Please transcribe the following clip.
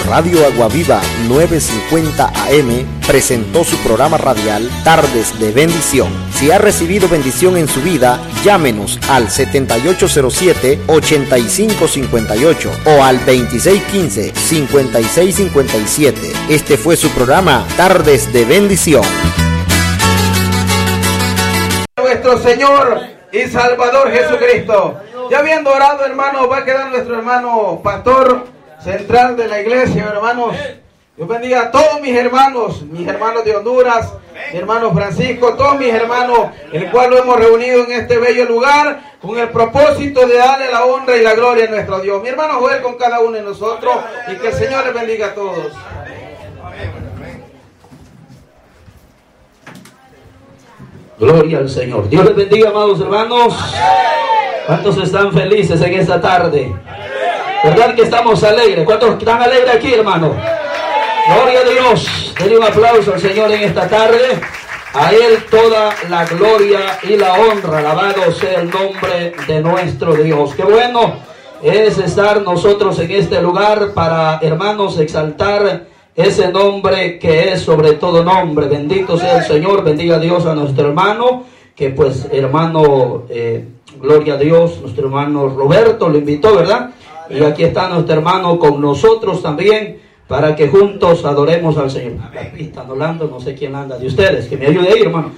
Radio Aguaviva 950 AM presentó su programa radial Tardes de Bendición. Si ha recibido bendición en su vida, llámenos al 7807-8558 o al 2615-5657. Este fue su programa Tardes de Bendición. Nuestro Señor y Salvador Jesucristo. Ya habiendo orado, hermanos, va a quedar nuestro hermano pastor central de la iglesia, hermanos. Dios bendiga a todos mis hermanos de Honduras, mi hermano Francisco, todos mis hermanos, el cual lo hemos reunido en este bello lugar con el propósito de darle la honra y la gloria a nuestro Dios. Mi hermano Joel con cada uno de nosotros, y que el Señor les bendiga a todos. Gloria al Señor. Dios les bendiga, amados hermanos. ¿Cuántos están felices en esta tarde? ¿Verdad que estamos alegres? ¿Cuántos están alegres aquí, hermano? Gloria a Dios. Denle un aplauso al Señor en esta tarde. A Él toda la gloria y la honra. Alabado sea el nombre de nuestro Dios. Qué bueno es estar nosotros en este lugar para, hermanos, exaltar ese nombre que es sobre todo nombre. Bendito sea el Señor. Bendiga a Dios a nuestro hermano, que pues hermano, gloria a Dios, nuestro hermano Roberto lo invitó, ¿verdad? Y aquí está nuestro hermano con nosotros también, para que juntos adoremos al Señor. La pista anda, no sé quién anda de ustedes, que me ayude ahí, hermano.